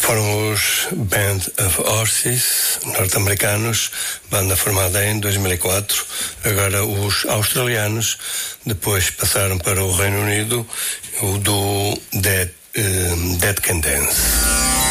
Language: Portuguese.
Foram os Band of Horses, norte-americanos, banda formada em 2004. Agora os australianos, depois passaram para o Reino Unido, o do Dead Can Dance.